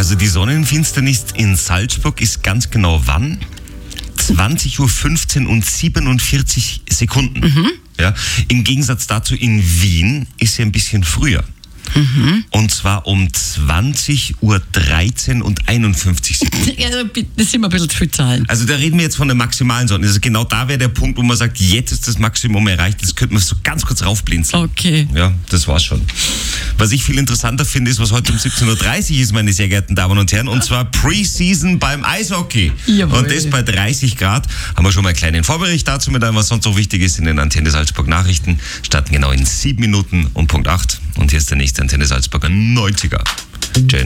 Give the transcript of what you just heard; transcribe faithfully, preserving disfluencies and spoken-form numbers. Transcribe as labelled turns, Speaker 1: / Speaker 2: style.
Speaker 1: Also die Sonnenfinsternis in Salzburg ist ganz genau wann? zwanzig Uhr fünfzehn und siebenundvierzig Sekunden. Mhm. Ja, im Gegensatz dazu in Wien ist sie ein bisschen früher. Mhm. Und zwar um zwanzig Uhr dreizehn und einundfünfzig Sekunden.
Speaker 2: Ja, das sind wir ein bisschen zu viel Zahlen.
Speaker 1: Also da reden wir jetzt von der maximalen Sonne. Also genau da wäre der Punkt, wo man sagt, jetzt ist das Maximum erreicht. Das könnte man so ganz kurz raufblinzeln.
Speaker 2: Okay.
Speaker 1: Ja, das war's schon. Was ich viel interessanter finde, ist, was heute um siebzehn Uhr dreißig ist, meine sehr geehrten Damen und Herren. Und zwar Preseason beim Eishockey.
Speaker 2: Jawohl.
Speaker 1: Und das bei dreißig Grad. Haben wir schon mal einen kleinen Vorbericht dazu mit allem, was sonst noch wichtig ist in den Antenne Salzburg Nachrichten. Starten genau in sieben Minuten und Punkt acht. Und hier ist der nächste Antenne Salzburger neunziger. Jane